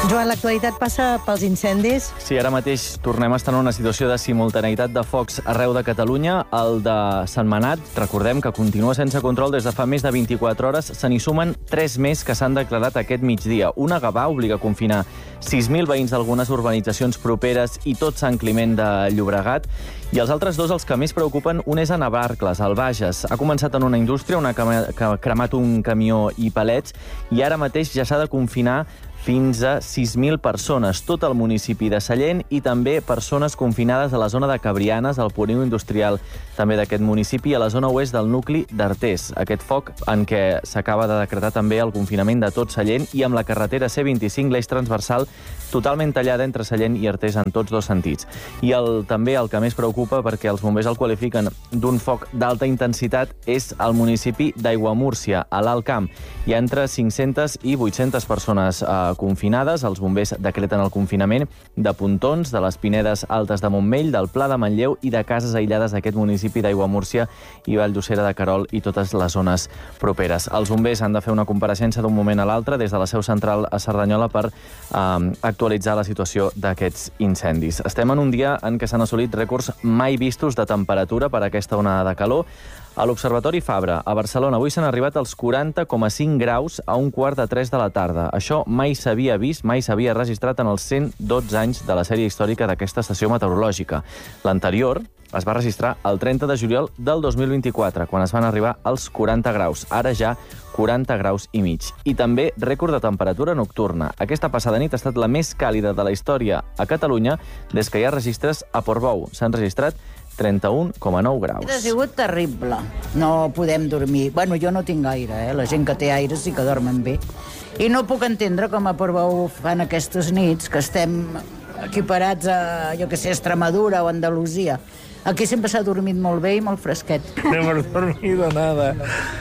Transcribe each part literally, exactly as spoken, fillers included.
Joan, l'actualitat passa pels incendis. Sí, ara mateix tornem a estar en una situació de simultaneïtat de focs arreu de Catalunya. El de Sentmenat, recordem que continua sense control des de fa més de vint-i-quatre hores. Se n'hi sumen tres més que s'han declarat aquest migdia. Una Gavà obliga a confinar sis mil veïns d'algunes urbanitzacions properes i tot Sant Climent de Llobregat. I els altres dos, els que més preocupen, un és a Navarcles, al Bages. Ha començat en una indústria, on ha cremat un camió i palets, i ara mateix ja s'ha de confinar fins a sis mil persones, tot el municipi de Sallent i també persones confinades a la zona de Cabrianes, al polígon industrial també d'aquest municipi, a la zona oest del nucli d'Artés. Aquest foc en què s'acaba de decretar també el confinament de tot Sallent i amb la carretera C vint-i-cinc, l'eix transversal totalment tallada entre Sallent i Artés en tots dos sentits. I el, també el que més preocupa, perquè els bombers el qualifiquen d'un foc d'alta intensitat, és el municipi d'Aiguamúrcia, a l'Alt Camp. Hi ha entre cinc-centes i vuit-centes persones eh, confinades. Els bombers decreten el confinament de Pontons, de les Pinedes Altes de Montmell, del Pla de Manlleu i de cases aïllades d'aquest municipi d'Aiguamúrcia i Valldosera de Querol i totes les zones properes. Els bombers han de fer una compareixença d'un moment a l'altre des de la seu central a Cerdanyola per eh, actualitzar la situació d'aquests incendis. Estem en un dia en què s'han assolit rècords mai vistos de temperatura per aquesta onada de calor. A l'Observatori Fabra, a Barcelona, avui s'han arribat als quaranta coma cinc graus a un quart de tres de la tarda. Això mai s'havia vist, mai s'havia registrat en els cent dotze anys de la sèrie històrica d'aquesta estació meteorològica. L'anterior es va registrar el trenta de juliol del dos mil vint-i-quatre, quan es van arribar als quaranta graus. Ara ja quaranta graus i mig. I també rècord de temperatura nocturna. Aquesta passada nit ha estat la més càlida de la història a Catalunya des que hi ha registres a Portbou. S'han registrat trenta-un coma nou graus. Ha sigut terrible. No podem dormir. Bueno, jo no tinc aire, eh? La gent que té aire sí que dormen bé. I no puc entendre com a Portbou fan aquestes nits, que estem equiparats a, jo que sé, Extremadura o Andalusia. Aquí sempre s'ha dormit molt bé i molt fresquet. No hemos dormido nada.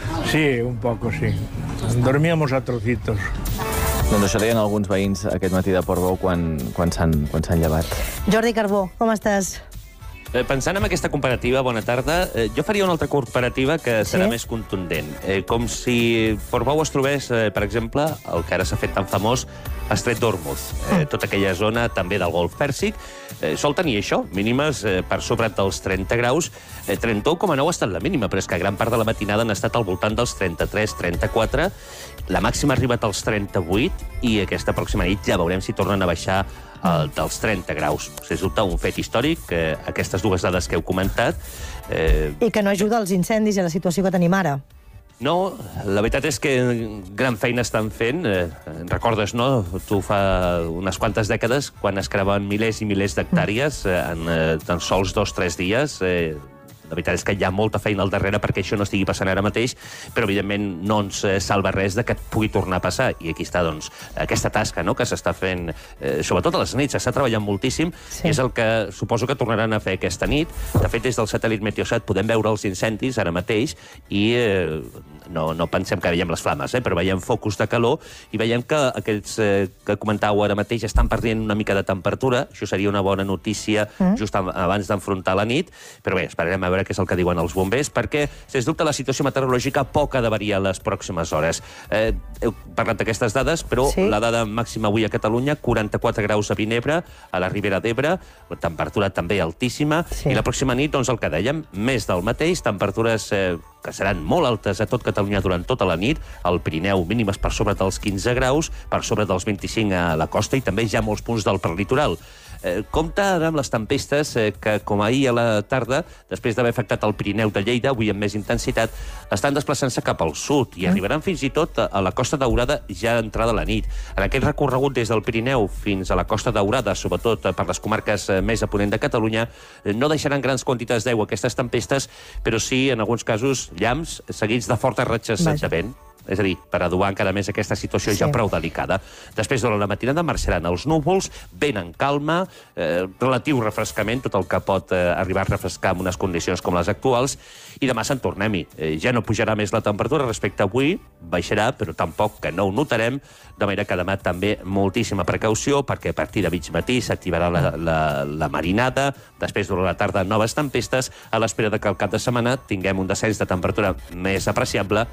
Sí, un poco, sí. Dormíamos a trocitos. Doncs això deien alguns veïns aquest matí de Portbou quan, quan s'han quan s'han llevat. Jordi Carbó, com estàs? Eh, pensant en aquesta comparativa, bona tarda, eh, jo faria una altra comparativa que serà Sí? més contundent. Eh, com si Portbou es trobés, eh, per exemple, el que ara s'ha fet tan famós, Estret d'Hormuz. Eh, tota aquella zona també del Golf Pèrsic eh, sol tenir això, mínimes eh, per sobre dels trenta graus. Eh, trenta-u coma nou ha estat la mínima, però és que gran part de la matinada han estat al voltant dels trenta-tres trenta-quatre. La màxima ha arribat als trenta-vuit i aquesta pròxima nit ja veurem si tornen a baixar el dels trenta graus. Sens dubte, un fet històric, eh, aquestes dues dades que heu comentat. Eh, I que no ajuda als incendis i a la situació que tenim ara. no, la veritat és que gran feina estan fent. Eh, recordes, no? Tu fa unes quantes dècades, quan es cremaven milers i milers d'hectàrees eh, en eh, tan sols dos o tres dies. Eh, La veritat és que hi ha molta feina al darrere perquè això no estigui passant ara mateix, però evidentment no ens salva res de que et pugui tornar a passar. I aquí està, doncs, aquesta tasca, no?, que s'està fent, eh, sobretot a les nits, s'està treballant moltíssim, Sí. i és el que suposo que tornaran a fer aquesta nit. De fet, des del satèl·lit Meteosat podem veure els incendis ara mateix i eh, no, no pensem que veiem les flames, eh, però veiem focus de calor i veiem que aquells eh, que comentàveu ara mateix estan perdent una mica de temperatura. Això seria una bona notícia mm. just abans d'enfrontar la nit, però bé, esperarem a veure què és el que diuen els bombers, perquè, sens dubte, la situació meteorològica poc ha de variar les pròximes hores. Eh, heu parlat d'aquestes dades, però Sí. la dada màxima avui a Catalunya, quaranta-quatre graus a Vinebre, a la Ribera d'Ebre, la temperatura també altíssima, Sí. i la pròxima nit, doncs, el que dèiem, més del mateix, temperatures eh, que seran molt altes a tot Catalunya durant tota la nit, al Pirineu mínimes per sobre dels quinze graus, per sobre dels vint-i-cinc a la costa i també ja molts punts del prelitoral. Eh, compte ara amb les tempestes eh, que, com ahir a la tarda, després d'haver afectat el Pirineu de Lleida, avui amb més intensitat, estan desplaçant-se cap al sud i arribaran fins i tot a la Costa Daurada ja entrada la nit. En aquest recorregut des del Pirineu fins a la Costa Daurada, sobretot per les comarques més a ponent de Catalunya, no deixaran grans quantitats d'aigua aquestes tempestes, però sí, en alguns casos, llamps seguits de fortes ratxes Vaja. de vent. És a dir, per adobar encara més aquesta situació Sí. ja prou delicada. Després, durant la matinada, marxaran els núvols, vent en calma, eh, relatiu refrescament, tot el que pot eh, arribar a refrescar en unes condicions com les actuals, i demà se'n tornem-hi. Eh, ja no pujarà més la temperatura respecte a avui, baixarà, però tampoc que no ho notarem, de manera que demà també moltíssima precaució, perquè a partir de mig matí s'activarà la, la, la marinada, després, durant la tarda, noves tempestes, a l'espera de que al cap de setmana tinguem un descens de temperatura més apreciable,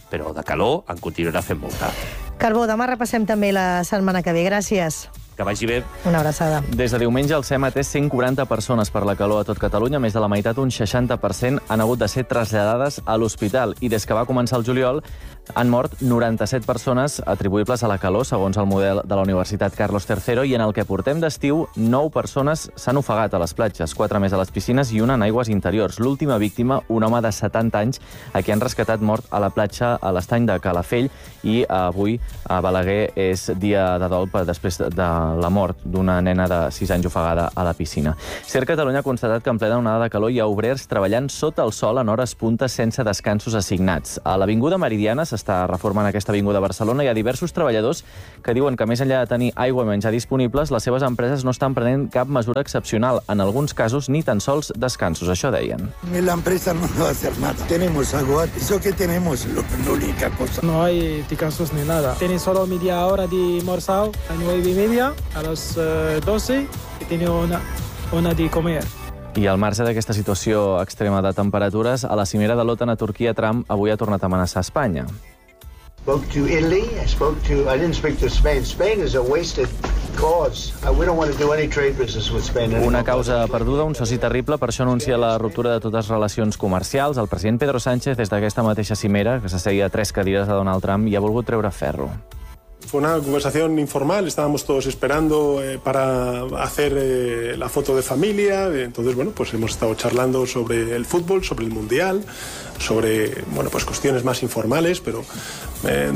però de calor en continuarà fent molta. Carbó, demà repassem també la setmana que ve. Gràcies. Que vagi bé. Una abraçada. Des de diumenge, el SEM ha atès cent quaranta persones per la calor a tot Catalunya. Més de la meitat, un seixanta per cent, han hagut de ser traslladades a l'hospital. I des que va començar el juliol, han mort noranta-set persones atribuïbles a la calor, segons el model de la Universitat Carlos tercero, i en el que portem d'estiu, nou persones s'han ofegat a les platges, quatre més a les piscines i una en aigües interiors. L'última víctima, un home de setanta anys, a qui han rescatat mort a la platja a l'estany de Calafell, i avui a Balaguer és dia de dol després de la mort d'una nena de sis anys ofegada a la piscina. Ser Catalunya ha constatat que en plena onada de calor hi ha obrers treballant sota el sol en hores puntes sense descansos assignats. A l'Avinguda Meridiana s'està reformant aquesta avinguda a Barcelona. Hi ha diversos treballadors que diuen que més enllà de tenir aigua i menjar disponibles, les seves empreses no estan prenent cap mesura excepcional. En alguns casos, ni tan sols descansos. Això deien. La empresa no va a hacer nada. Tenemos agua. Eso que tenemos, lo, la única cosa. No hay descansos ni nada. Tiene solo media hora de almorzar a nueve y media, a las uh, doce, y tiene una, una de comer. I al marge d'aquesta situació extrema de temperatures, a la cimera de l'OTAN a Turquia, Trump avui ha tornat a amenaçar Espanya. Spoke to Italy. I spoke to. I didn't speak to Spain. Spain is a wasted cause. Uh, we don't want to do any trade business with Spain anymore. Una causa perduda, un soci terrible, per això anuncia la ruptura de totes les relacions comercials. El president Pedro Sánchez, des d'aquesta mateixa cimera, que s'asseia a tres cadires de Donald Trump, hi ha volgut treure ferro. Fue una conversación informal, estábamos todos esperando eh, para hacer eh, la foto de familia. Entonces, bueno, pues hemos estado charlando sobre el fútbol, sobre el Mundial, sobre, bueno, pues cuestiones más informales, pero eh,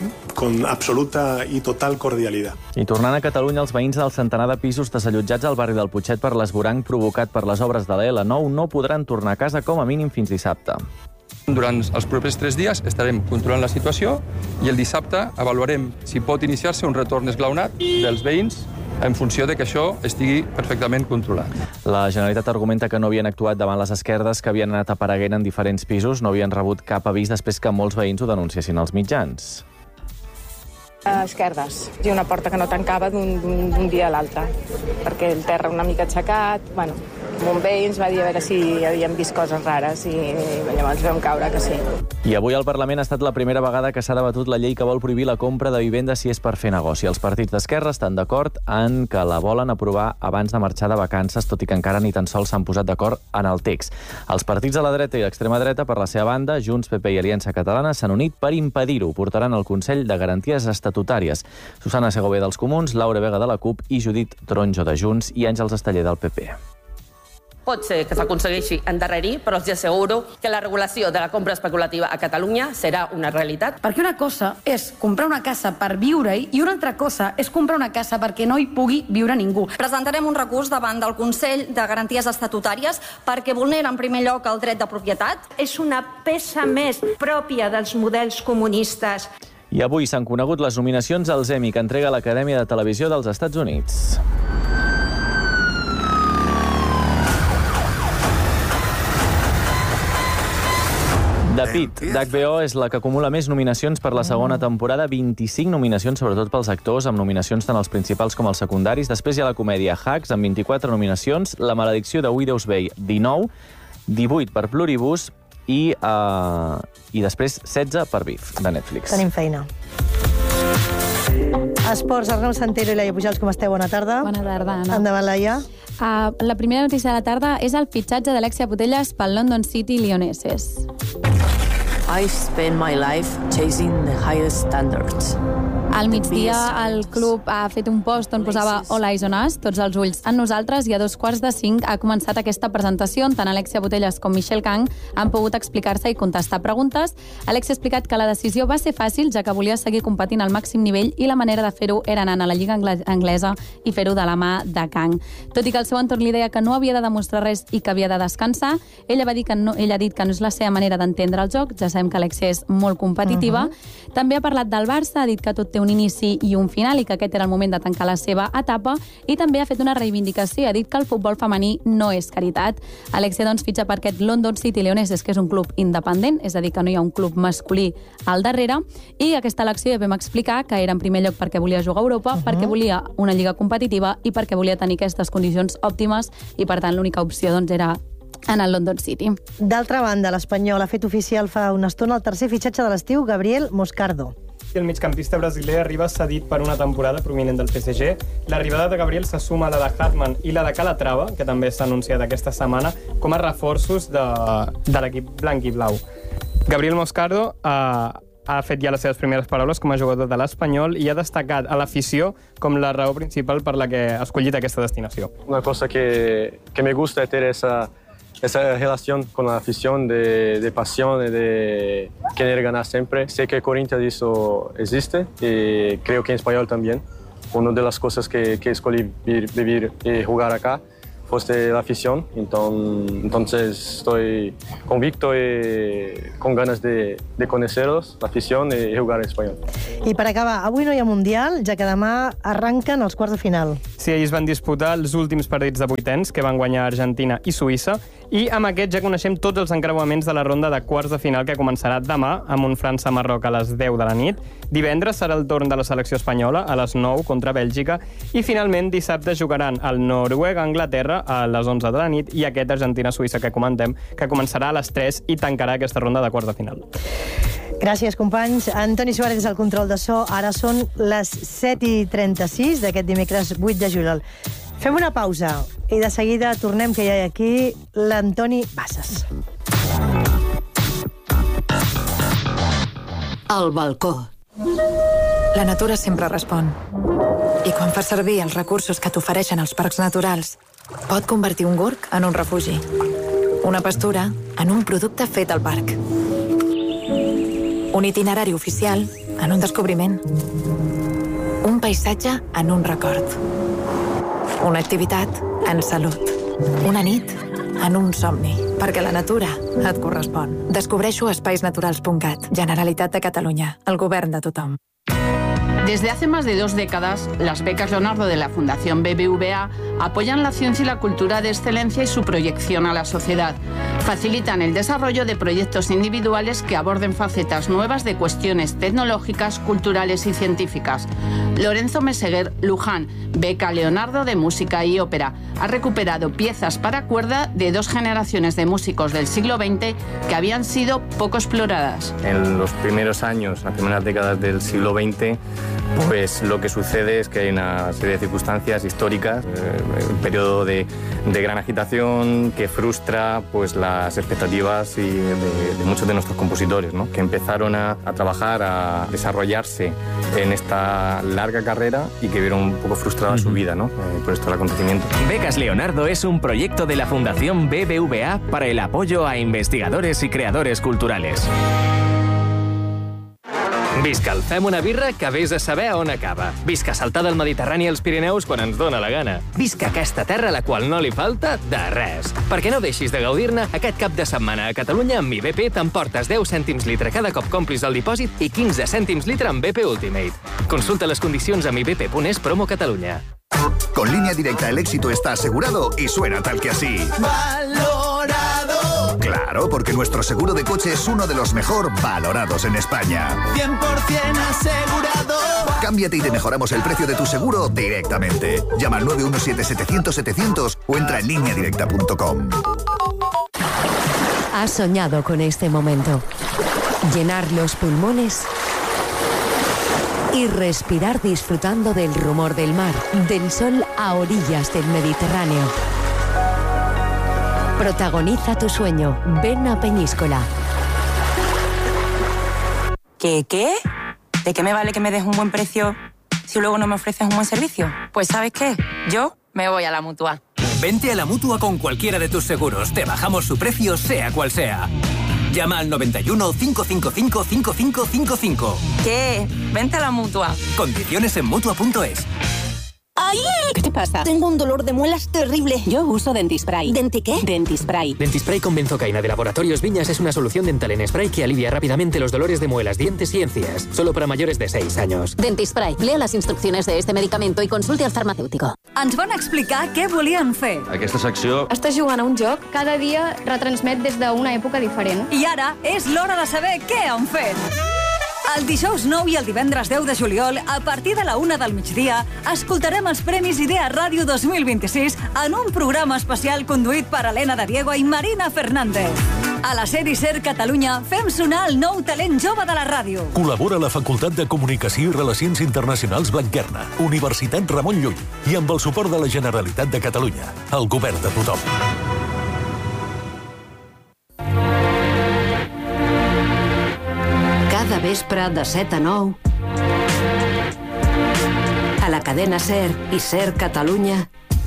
con absoluta i total cordialitat. I tornant a Catalunya, els veïns del centenar de pisos desallotjats al barri del Putxet per l'esvoranc provocat per les obres de la L nou no podran tornar a casa com a mínim fins dissabte. Durant els propers tres dies estarem controlant la situació i el dissabte avaluarem si pot iniciar-se un retorn esglaonat dels veïns en funció de que això estigui perfectament controlat. La Generalitat argumenta que no havien actuat davant les esquerdes que havien anat apareguent en diferents pisos, no havien rebut cap avís després que molts veïns ho denunciessin als mitjans. Esquerdes. I una porta que no tancava d'un dia a l'altre, perquè el terra una mica aixecat. Bueno, un veí ens va dir a veure si havíem vist coses rares i llavors vam caure que sí. I avui al Parlament ha estat la primera vegada que s'ha debatut la llei que vol prohibir la compra de vivendes si és per fer negoci. Els partits d'esquerra estan d'acord en que la volen aprovar abans de marxar de vacances, tot i que encara ni tan sols s'han posat d'acord en el text. Els partits de la dreta i l'extrema dreta, per la seva banda, Junts, P P i Aliança Catalana, s'han unit per impedir-ho. Portaran al Consell de Garanties Estatutàries. Susana Segovia dels Comuns, Laura Vega de la CUP i Judit Tronjo de Junts i Àngels Esteller del P P. Pot ser que s'aconsegueixi endarrerir, però els asseguro que la regulació de la compra especulativa a Catalunya serà una realitat. Perquè una cosa és comprar una casa per viure-hi i una altra cosa és comprar una casa perquè no hi pugui viure ningú. Presentarem un recurs davant del Consell de Garanties Estatutàries perquè vulnera en primer lloc el dret de propietat. És una peça més pròpia dels models comunistes. I avui s'han conegut les nominacions als Emmy que entrega l'Acadèmia de Televisió dels Estats Units. The Pitt, d'H B O, és la que acumula més nominacions per la segona temporada, vint-i-cinc nominacions, sobretot pels actors, amb nominacions tant els principals com els secundaris. Després hi ha la comèdia Hacks, amb vint-i-quatre nominacions, La maledicció de Widow's Bay, dinou, divuit per Pluribus i, uh, i després setze per Beef, de Netflix. Tenim feina. Esports, Arnau Santero i Laia Pujals, com esteu? Bona tarda. Bona tarda, Anna. Endavant, Laia. Uh, la primera notícia de la tarda és el fitxatge d'Alexia Putellas pel London City Lionesses. I spend my life chasing the highest standards. Al migdia, el club ha fet un post on posava All Eyes on Us, tots els ulls en nosaltres, i a dos quarts de cinc ha començat aquesta presentació on tant Alexia Putellas com Michelle Kang han pogut explicar-se i contestar preguntes. Alexia ha explicat que la decisió va ser fàcil, ja que volia seguir competint al màxim nivell i la manera de fer-ho era anant a la Lliga Anglesa i fer-ho de la mà de Kang. Tot i que el seu entorn li deia que no havia de demostrar res i que havia de descansar, ella va dir que no, ella ha dit que no és la seva manera d'entendre el joc, ja sabem que Alexia és molt competitiva. Uh-huh. També ha parlat del Barça, ha dit que tot té un inici i un final i que aquest era el moment de tancar la seva etapa, i també ha fet una reivindicació, ha dit que el futbol femení no és caritat. Alexia, doncs, fitxa per aquest London City Lionesses, que és un club independent, és a dir, que no hi ha un club masculí al darrere, i aquesta elecció ja vam explicar que era en primer lloc perquè volia jugar a Europa, uh-huh. perquè volia una lliga competitiva i perquè volia tenir aquestes condicions òptimes, i per tant l'única opció doncs era en el London City. D'altra banda, l'Espanyol ha fet oficial fa una estona el tercer fitxatge de l'estiu, Gabriel Moscardo. El migcampista brasiler arriba cedit per una temporada provinent del P S G. L'arribada de Gabriel se suma a la de Hartmann i la de Calatrava, que també s'ha anunciat aquesta setmana, com a reforços de, de l'equip blanc i blau. Gabriel Moscardo ha, ha fet ja les seves primeres paraules com a jugador de l'Espanyol i ha destacat a l'afició com la raó principal per la que ha escollit aquesta destinació. Una cosa que, que me gusta es tener esa... esa relación con la afición de, de pasión y de querer ganar siempre. Sé que Corinthians eso existe y creo que en Español también. Una de las cosas que, que escogí vivir y jugar acá fue la afición, entonces estoy convicto y con ganas de, de conocerlos, la afición y jugar en Español. I per acabar, avui no hi ha Mundial, ja que demà arranquen els quarts de final. Sí, ahir es van disputar els últims partits de vuitens, que van guanyar Argentina i Suïssa, i amb aquest ja coneixem tots els encreuaments de la ronda de quarts de final que començarà demà amb un França-Marroc a les deu de la nit. Divendres serà el torn de la selecció espanyola a les nou contra Bèlgica i finalment dissabte jugaran el Noruega-Anglaterra a les onze de la nit i aquest Argentina-Suïssa que comentem, que començarà a les tres i tancarà aquesta ronda de quarts de final. Gràcies, companys. Antoni Suárez és el control de so. Ara són les set i trenta-sis d'aquest dimecres vuit de juliol. Fem una pausa i de seguida tornem, que hi ha aquí l'Antoni Bassas. El balcó. La natura sempre respon. I quan fas servir els recursos que t'ofereixen els parcs naturals, pot convertir un gorg en un refugi, una pastura en un producte fet al parc, un itinerari oficial en un descobriment, un paisatge en un record, una activitat en salut, una nit en un somni, perquè la natura et correspon. Descobreixo a espais naturals punt cat. Generalitat de Catalunya, el govern de tothom. Desde hace más de dos décadas, las becas Leonardo de la Fundación B B V A apoyan la ciencia y la cultura de excelencia y su proyección a la sociedad. Facilitan el desarrollo de proyectos individuales que aborden facetas nuevas de cuestiones tecnológicas, culturales y científicas. Lorenzo Meseguer Luján, beca Leonardo de Música y Ópera, ha recuperado piezas para cuerda de dos generaciones de músicos del siglo veinte que habían sido poco exploradas. En los primeros años, las primeras décadas del siglo veinte, pues lo que sucede es que hay una serie de circunstancias históricas, eh, un periodo de, de gran agitación que frustra pues, las expectativas y de, de muchos de nuestros compositores, ¿no? Que empezaron a, a trabajar, a desarrollarse en esta larga carrera y que vieron un poco frustrada uh-huh. su vida, ¿no? Eh, por estos acontecimientos. Becas Leonardo es un proyecto de la Fundación B B V A para el apoyo a investigadores y creadores culturales. Visca el Fem una birra que vés a saber on acaba. Visca saltar del Mediterrani als Pirineus quan ens dóna la gana. Visca aquesta terra a la qual no li falta de res. Perquè no deixis de gaudir-ne, aquest cap de setmana a Catalunya amb Mi B P t'emportes deu cèntims litre cada cop complis el dipòsit i quinze cèntims litre amb B P Ultimate. Consulta les condicions a mi b p punt es promo Catalunya. Con Línea Directa el éxito está asegurado y suena tal que así. ¡Valorado! Claro, porque nuestro seguro de coche es uno de los mejor valorados en España. cien por ciento asegurado. Cámbiate y te mejoramos el precio de tu seguro directamente. Llama al nueve uno siete setecientos setecientos o entra en línea directa punto com. Has soñado con este momento. Llenar los pulmones y respirar disfrutando del rumor del mar, del sol a orillas del Mediterráneo. Protagoniza tu sueño. Ven a Peñíscola. ¿Qué, qué? ¿De qué me vale que me des un buen precio si luego no me ofreces un buen servicio? Pues ¿sabes qué? Yo me voy a la Mutua. Vente a la Mutua con cualquiera de tus seguros. Te bajamos su precio, sea cual sea. Llama al noventa y uno, cinco cinco cinco, cinco cinco cinco cinco. ¿Qué? Vente a la Mutua. Condiciones en Mutua punto es. ¡Ay! ¿Qué te pasa? Tengo un dolor de muelas terrible. Yo uso Dentispray. ¿Denti qué? Dentispray. Dentispray con benzocaína de Laboratorios Viñas es una solución dental en spray que alivia rápidamente los dolores de muelas, dientes y encías. Solo para mayores de seis años. Dentispray. Lea las instrucciones de este medicamento y consulte al farmacéutico. Ens van explicar què volien fer. Aquesta secció... Estàs jugant a un joc, cada dia retransmet des d'una època diferent. I ara és l'hora de saber què han fet. El dijous nou i el divendres deu de juliol, a partir de la una del migdia, escoltarem els Premis Idea Ràdio dos mil vint-i-sis en un programa especial conduït per Helena de Diego i Marina Fernández. A la SER i SER Catalunya fem sonar el nou talent jove de la ràdio. Col·labora la Facultat de Comunicació i Relacions Internacionals Blanquerna, Universitat Ramon Llull i amb el suport de la Generalitat de Catalunya, el govern de tothom. Cada vespre de set a nou a la cadena SER i SER Catalunya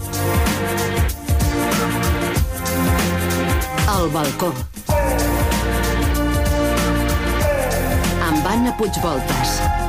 El balcó amb Anna Puigvoltas.